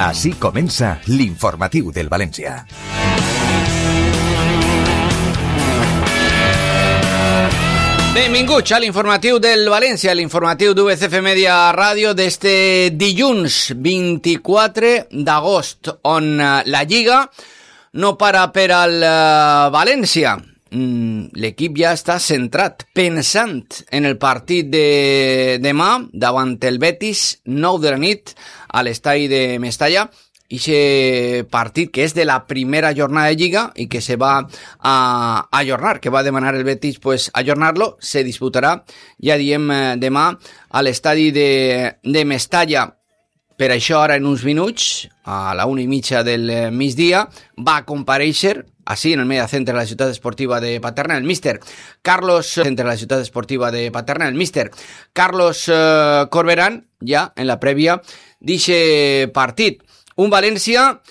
Així comença l'informatiu del València. Benvinguts a l'informatiu del València, l'informatiu d'UVCF Media Ràdio d'este dilluns 24 d'agost, on la Lliga no para per al València. L'equip ja està centrat, pensant en el partit de demà davant el Betis, 9 de la nit, a l'estadi de Mestalla. Ixe partit que és de la primera jornada de Lliga i que se va a ajornar, que va demanar el Betis pues ajornar-lo, se disputarà, ja diem, demà a l'estadi de Mestalla. Per això ara en uns minuts, a la 1:30 del migdia, va comparèixer així en el mediacentre de la ciutat esportiva de Paterna, el míster Carlos Corberán, ja en la prèvia d'eixe partit. Un València